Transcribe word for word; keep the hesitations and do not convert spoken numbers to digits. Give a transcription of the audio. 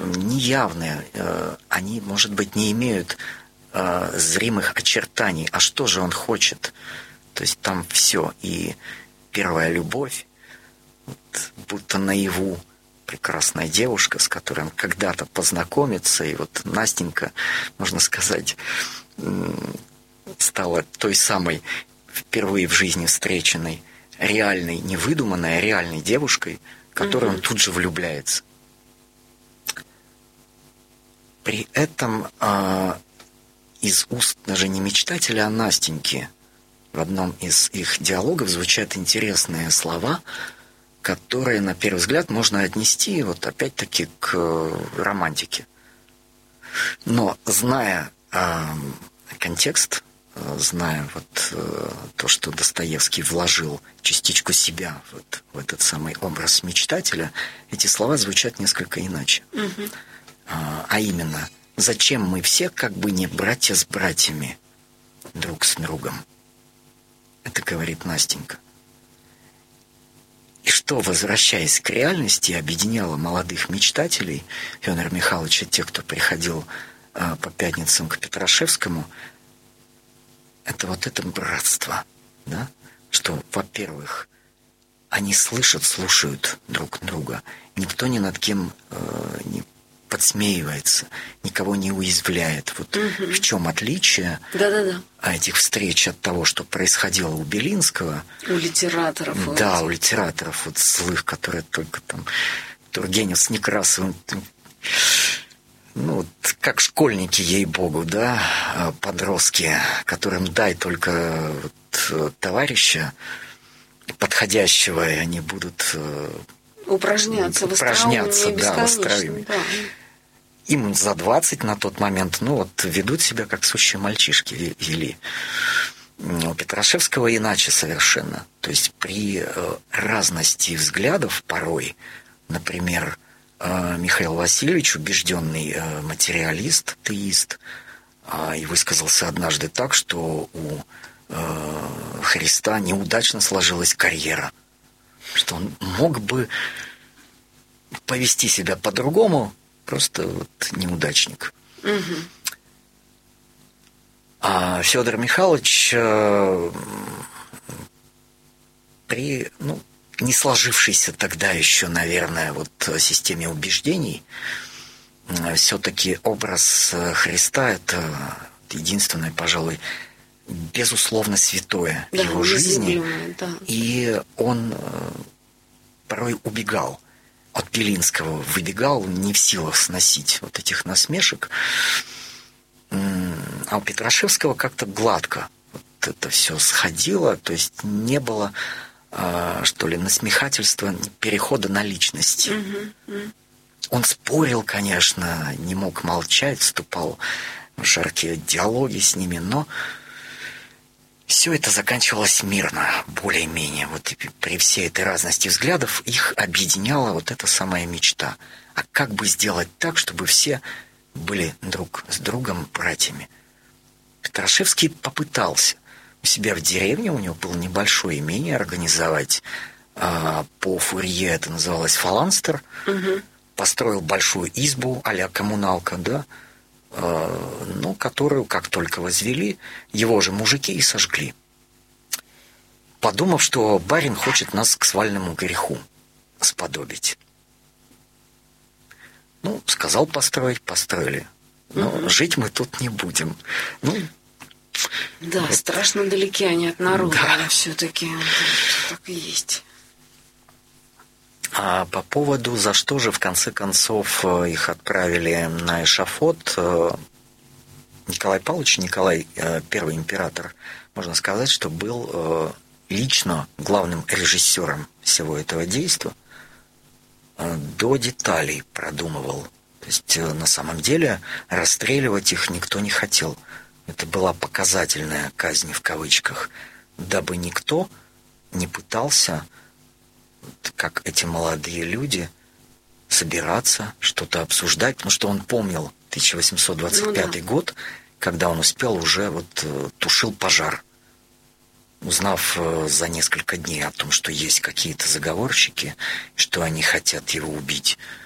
неявные, они, может быть, не имеют зримых очертаний. А что же он хочет? То есть там все. И первая любовь, вот, будто наяву, прекрасная девушка, с которой он когда-то познакомится. И вот Настенька, можно сказать, стала той самой впервые в жизни встреченной реальной, не выдуманной, а реальной девушкой, в которую mm-hmm. он тут же влюбляется. При этом э, из уст даже не мечтателя, а Настеньки в одном из их диалогов звучат интересные слова, которые, на первый взгляд, можно отнести вот опять-таки к романтике. Но, зная э, контекст, э, зная вот э, то, что Достоевский вложил частичку себя вот в этот самый образ мечтателя, эти слова звучат несколько иначе. Mm-hmm. А, а именно, зачем мы все как бы не братья с братьями, друг с другом? Это говорит Настенька. И что, возвращаясь к реальности, объединяло молодых мечтателей Федора Михайловича, тех, кто приходил э, по пятницам к Петрашевскому, это вот это братство, да? Что, во-первых, они слышат, слушают друг друга, никто ни над кем э, не подсмеивается, никого не уязвляет. Вот угу. в чем отличие Да-да-да. этих встреч от того, что происходило у Белинского. У литераторов. Да, вот. у литераторов вот злых, которые только там Тургенев с Некрасовым, ну, вот, как школьники, ей-богу, да, подростки, которым дай только вот, товарища подходящего, и они будут упражняться, упражняться, в да, в остроумии. Да. Им за двадцать на тот момент, ну вот, ведут себя как сущие мальчишки вели. У Петрашевского иначе совершенно. То есть при разности взглядов порой, например, Михаил Васильевич, убежденный материалист, теист, и высказался однажды так, что у Христа неудачно сложилась карьера, что он мог бы повести себя по-другому, просто вот неудачник. Угу. А Федор Михайлович э, при ну, не сложившейся тогда еще, наверное, вот системе убеждений, э, все-таки образ Христа – это единственное, пожалуй, безусловно святое да, в его жизни. Да. И он э, порой убегал от Белинского, выбегал, не в силах сносить вот этих насмешек. А у Петрашевского как-то гладко вот это все сходило, то есть не было, что ли, насмехательства, перехода на личности. Mm-hmm. Он спорил, конечно, не мог молчать, вступал в жаркие диалоги с ними, но все это заканчивалось мирно, более-менее. Вот при всей этой разности взглядов их объединяла вот эта самая мечта. А как бы сделать так, чтобы все были друг с другом братьями? Петрашевский попытался. У себя в деревне, у него было небольшое имение, организовать а, по Фурье, это называлось фаланстер. Угу. Построил большую избу а-ля коммуналка, да, ну, которую, как только возвели, его же мужики и сожгли. Подумав, что барин хочет нас к свальному греху сподобить. Ну, сказал построить, построили. Но угу. жить мы тут не будем. Ну, да, вот. Страшно далеки они от народа, да. Все-таки так и есть. А по поводу, за что же в конце концов их отправили на эшафот, Николай Павлович, Николай Первый император, можно сказать, что был лично главным режиссером всего этого действа, до деталей продумывал. То есть на самом деле расстреливать их никто не хотел. Это была показательная казнь в кавычках, дабы никто не пытался, как эти молодые люди, собираться, что-то обсуждать, потому что он помнил тысяча восемьсот двадцать пятый ну, да. год, когда он успел уже вот тушил пожар. Узнав за несколько дней о том, что есть какие-то заговорщики, что они хотят его убить,